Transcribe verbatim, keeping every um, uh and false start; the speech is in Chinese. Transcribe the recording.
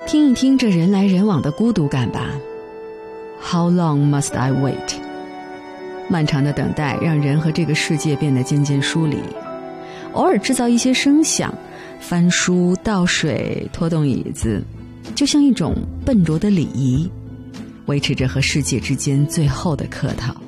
听一听这人来人往的孤独感吧。 How long must I wait？ 漫长的等待让人和这个世界变得渐渐疏离，偶尔制造一些声响，翻书、倒水、拖动椅子，就像一种笨拙的礼仪，维持着和世界之间最后的客套。